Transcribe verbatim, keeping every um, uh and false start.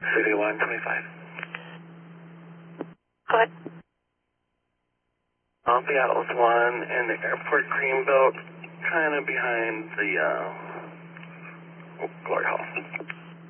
City one twenty-five. Go ahead. I'll be Atlas one in the airport greenbelt, kind of behind the uh, Glory Hall.